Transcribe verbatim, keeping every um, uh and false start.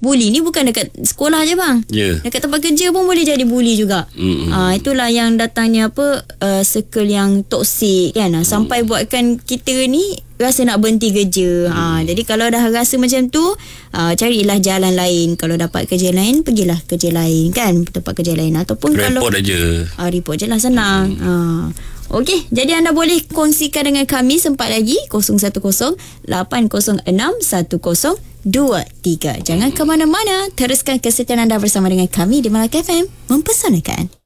bully ni bukan dekat sekolah je bang. Yeah. Dekat tempat kerja pun boleh jadi bully juga. Mm-hmm. Uh, itulah yang datangnya apa uh, circle yang toksik kan. Uh, sampai mm. buatkan kita ni rasa nak berhenti kerja. Mm. Uh, jadi kalau dah rasa macam tu, uh, carilah jalan lain. Kalau dapat kerja lain, pergilah kerja lain kan, tempat kerja lain. Ataupun report kalau report aja. Uh, report je lah, senang. Mm. Uh, Okey, jadi anda boleh kongsikan dengan kami sempat lagi kosong satu kosong lapan kosong enam satu kosong dua tiga. Jangan ke mana-mana, teruskan kesetiaan anda bersama dengan kami di Melaka F M, mempersanakan.